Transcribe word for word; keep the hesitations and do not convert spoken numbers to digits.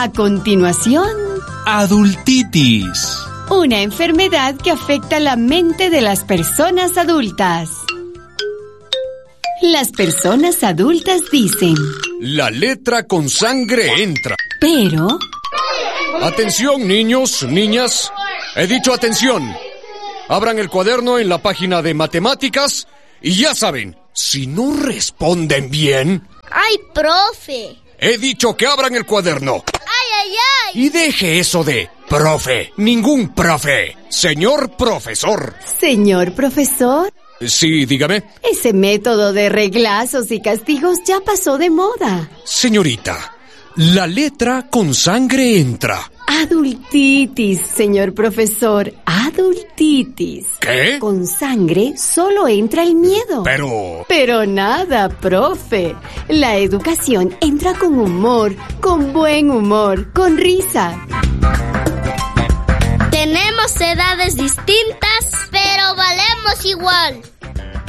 A continuación, adultitis. Una enfermedad que afecta la mente de las personas adultas. Las personas adultas dicen: la letra con sangre entra. Pero... Atención, niños, niñas. He dicho atención. Abran el cuaderno en la página de matemáticas y ya saben, si no responden bien... ¡Ay, profe! He dicho que abran el cuaderno. ¡Ay, ay, ay! Y deje eso de profe. Ningún profe. Señor profesor. ¿Señor profesor? Sí, dígame. Ese método de reglazos y castigos ya pasó de moda. Señorita, la letra con sangre entra. Adultitis, señor profesor. Adultitis. ¿Qué? Con sangre solo entra el miedo. Pero... Pero nada, profe. La educación entra con humor, con buen humor, con risa. Tenemos edades distintas, pero valemos igual.